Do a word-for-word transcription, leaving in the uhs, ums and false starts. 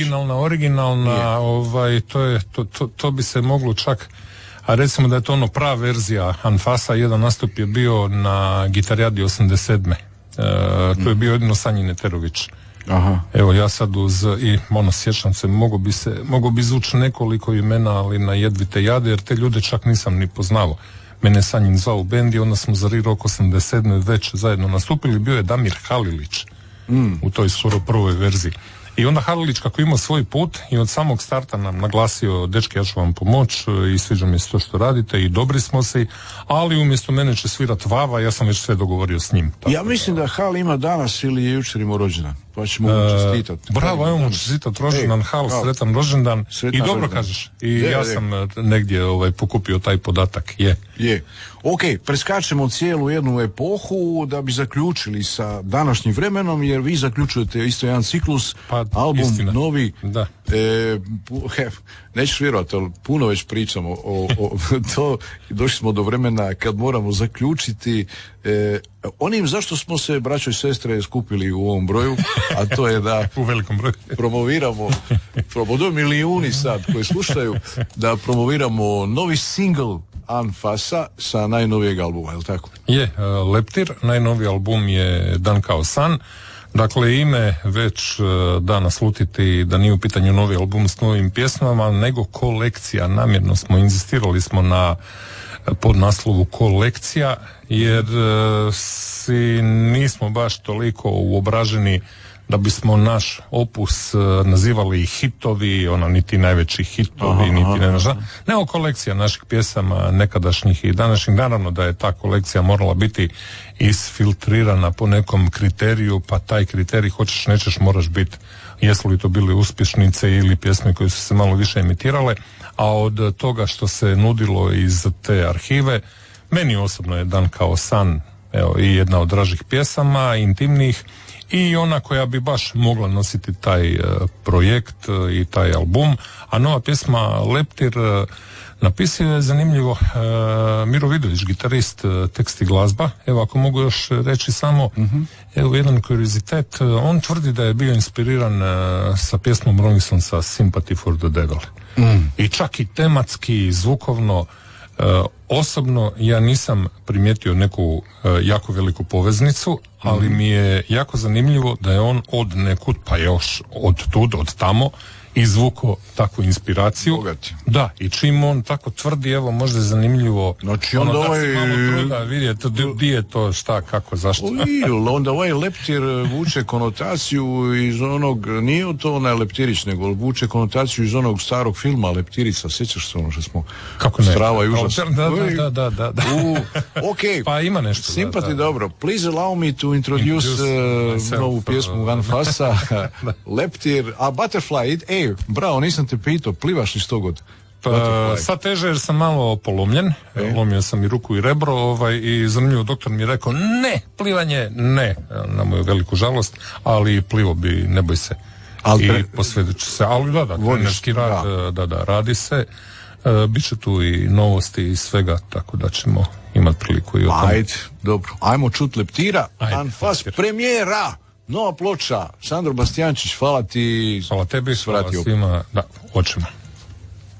originalna, originalna, je. ovaj, to je, to, to, to bi se moglo čak, a recimo da je to ono prava verzija Anfasa, jedan nastup je bio na Gitarijadi osamdeset sedme. E, to je bio jedino Sanji Neterović. Aha. Evo ja sad uz, i ono sjećam se, mogu bi se, mogu bi izvući nekoliko imena, ali na jedvite jade, jer te ljude čak nisam ni poznao. Mene je Sanjin zvao u bendi, onda smo za Rirok osamdeset sedme već zajedno nastupili, bio je Damir Halilić mm. u toj skoro prvoj verziji. I onda Halilić kako imao svoj put i od samog starta nam naglasio, dečki, ja ću vam pomoć i sviđa mi se to što radite i dobri smo se, ali umjesto mene će svirat Vava, ja sam već sve dogovorio s njim. Tako ja mislim da, da Hal ima danas ili je jučer imao rođendan, pa ćemo mu čestitati. Bravo, evo mu čestitati rođendan, Hal, sretan rođendan. Sretan i dobro rođendan. Kažeš. I je, ja je. sam negdje ovaj, pokupio taj podatak. Je. Je. Ok, preskačemo cijelu jednu epohu da bi zaključili sa današnjim vremenom, jer vi zaključujete isto jedan ciklus, pa, album istina. Novi. Da. E, he, nećeš vjerovati, ali puno već pričamo o, o to. Došli smo do vremena kad moramo zaključiti e, onim zašto smo se, braćo i sestre, skupili u ovom broju, a to je da u velikom broju promoviramo, promoviramo milijuni sad koji slušaju, da promoviramo novi single Anfasa sa najnovijeg albuma, je li tako? Je, uh, Leptir, najnoviji album je Dan kao san. Dakle, ime već uh, da naslutiti da nije u pitanju novi album s novim pjesmama, nego kolekcija. Namjerno smo inzistirali smo na pod naslovu kolekcija, jer uh, si nismo baš toliko uobraženi da bismo naš opus uh, nazivali hitovi, ono, niti najveći hitovi, aha, niti ne znam. Nego kolekcija naših pjesama nekadašnjih i današnjih. Naravno da je ta kolekcija morala biti isfiltrirana po nekom kriteriju, pa taj kriterij hoćeš nećeš moraš biti, jesu li to bili uspješnice ili pjesme koje su se malo više emitirale, a od toga što se nudilo iz te arhive, meni osobno je Dan kao san, evo, i jedna od dražih pjesama, intimnih, i ona koja bi baš mogla nositi taj uh, projekt uh, i taj album. A nova pjesma Leptir uh, napisao je zanimljivo uh, Miro Vidović, gitarist, uh, tekst i glazba. Evo, ako mogu još reći samo uh-huh. evo jedan kuriozitet, uh, on tvrdi da je bio inspiriran uh, sa pjesmom Rolling Stonesa Sympathy for the Devil. Mm. I čak i tematski, i zvukovno. Uh, osobno ja nisam primijetio neku uh, jako veliku poveznicu, ali mm. mi je jako zanimljivo da je on od nekud, pa još od tud, od tamo, izvuko takvu inspiraciju. Bogati. Da, i čim on tako tvrdi, evo, možda je zanimljivo, znači, onda ono, ovaj... da se malo truda vidjeti di je to, šta, kako, zašto. Onda ovaj Leptir vuče konotaciju iz onog, nije to onaj Leptirić, nego vuče konotaciju iz onog starog filma Leptirica, sjećaš se ono što smo kako ne? Strava i užas. Da, da, da, da, da. U, ok, pa ima nešto. Sympathy, da, da. Dobro. Please allow me to introduce, introduce uh, novu pjesmu Anfasa, Leptir, a Butterfly, ej, bravo, nisam te pitao, plivaš li sto god? Pa, sad teže jer sam malo polomljen, e? lomio sam i ruku i rebro, ovaj, i zanimljivo doktor mi je rekao ne, plivanje ne, na moju veliku žalost, ali plivo bi, ne boj se, ali i posvetit ću se, ali da, da, trenerski rad, da. da, da, radi se, e, bit će tu i novosti i svega, tako da ćemo imati priliku i o tome. Ajde, dobro, ajmo čut Leptira, Anfas premijera, nova ploča, Sandro Bastijančić, hvala ti. Hvala tebi, hvala svima, da, hoćemo.